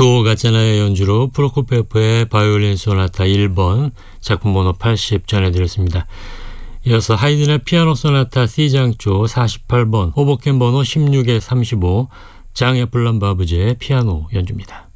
투오 가짜나의 연주로 프로코피예프의 바이올린 소나타 1번 작품 번호 80 전해드렸습니다. 이어서 하이든의 피아노 소나타 C장조 48번 호보켄 번호 16-35 장애플란 바브제의 피아노 연주입니다.